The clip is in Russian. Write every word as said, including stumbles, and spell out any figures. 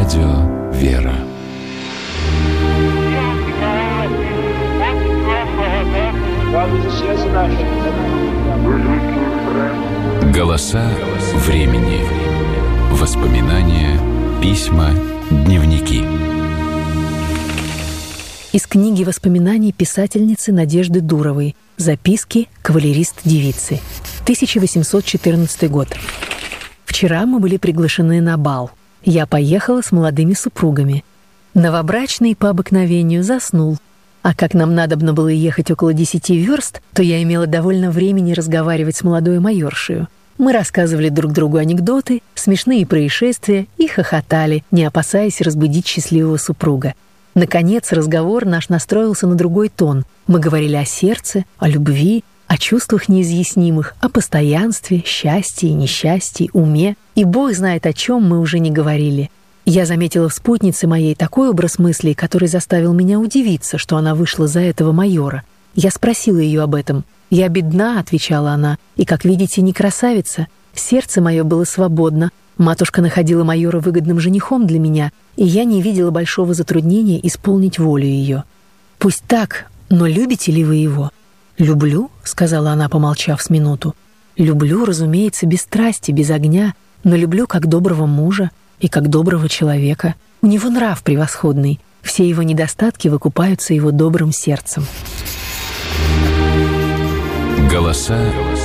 Радио «Вера». Голоса времени. Воспоминания, письма, дневники. Из книги воспоминаний писательницы Надежды Дуровой «Записки кавалерист-девицы», тысяча восемьсот четырнадцатый год. Вчера мы были приглашены на бал. Я поехала с молодыми супругами. Новобрачный по обыкновению заснул. А как нам надобно было ехать около десяти верст, то я имела довольно времени разговаривать с молодой майоршею. Мы рассказывали друг другу анекдоты, смешные происшествия и хохотали, не опасаясь разбудить счастливого супруга. Наконец, разговор наш настроился на другой тон. Мы говорили о сердце, о любви, о чувствах неизъяснимых, о постоянстве, счастье и несчастье, уме. И Бог знает, о чем мы уже не говорили. Я заметила в спутнице моей такой образ мыслей, который заставил меня удивиться, что она вышла за этого майора. Я спросила ее об этом. «Я бедна», — отвечала она, — «и, как видите, не красавица. Сердце мое было свободно. Матушка находила майора выгодным женихом для меня, и я не видела большого затруднения исполнить волю ее». «Пусть так, но любите ли вы его?» «Люблю», — сказала она, помолчав с минуту. «Люблю, разумеется, без страсти, без огня, но люблю как доброго мужа и как доброго человека. У него нрав превосходный, все его недостатки выкупаются его добрым сердцем». Голоса